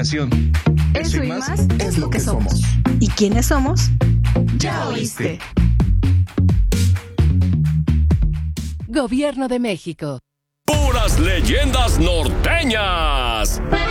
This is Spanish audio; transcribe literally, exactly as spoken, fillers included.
educación. Eso y más es lo que somos. ¿Y quiénes somos? Ya oíste. Gobierno de México. Puras leyendas norteñas.